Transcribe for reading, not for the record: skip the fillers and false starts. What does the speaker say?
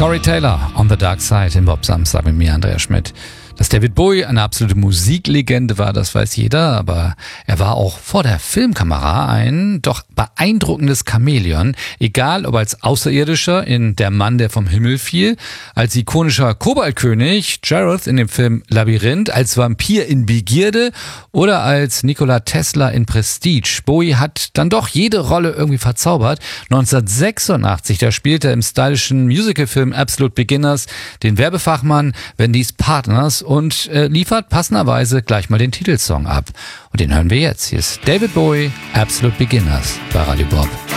Corey Taylor, On the Dark Side im Bob Samstag mit mir, Andreas Schmidt. Dass David Bowie eine absolute Musiklegende war, das weiß jeder, aber er war auch vor der Filmkamera ein doch beeindruckendes Chamäleon, egal ob als Außerirdischer in Der Mann, der vom Himmel fiel, als ikonischer Koboldkönig Jareth in dem Film Labyrinth, als Vampir in Begierde oder als Nikola Tesla in Prestige. Bowie hat dann doch jede Rolle irgendwie verzaubert. 1986, da spielte er im stylischen Musicalfilm Absolute Beginners den Werbefachmann Wendy's Partners und liefert passenderweise gleich mal den Titelsong ab. Und den hören wir jetzt. Hier ist David Bowie, Absolute Beginners bei Radio Bob.